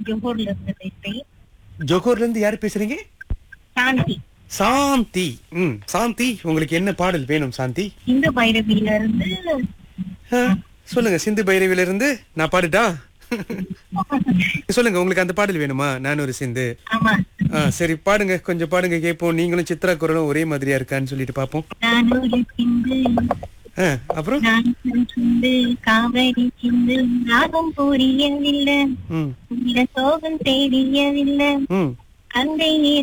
ஜோஹர்ல இருந்து பேசுறேன். ஜோகூர்ல இருந்து யார் பேசுறீங்க? சாந்தி. சாந்தி. சாந்தி, உங்களுக்கு என்ன பாடல் வேணும் சாந்தி? இந்த பைரவியில இருந்து. ஆ, சொல்லுங்க. சிந்து பைரவில இருந்து நான் பாடுட்டா? சொல்லுங்க, உங்களுக்கு அந்த பாடல் வேணுமா? நான் ஒரு சிந்து. ஆமா. சரி, பாடுங்க, கொஞ்சம் பாடுங்க கேட்போம். நீங்களும் சித்ரா குரலும் ஒரே மாதிரியா இருக்கான்னு சொல்லிட்டு பாப்போம். நான் ஒரு சிந்து, அப்புறம் நான் ஒரு சிந்து, காவிரி சிந்து, ராகம் புரியவில்லை, ம் இந்த சோகம் தெரியவில்லை, ம் அந்த